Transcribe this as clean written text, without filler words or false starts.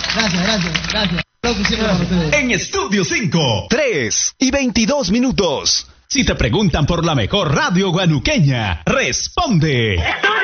Gracias. En Estudio 5, 3:22. Si te preguntan por la mejor radio guanuqueña, responde.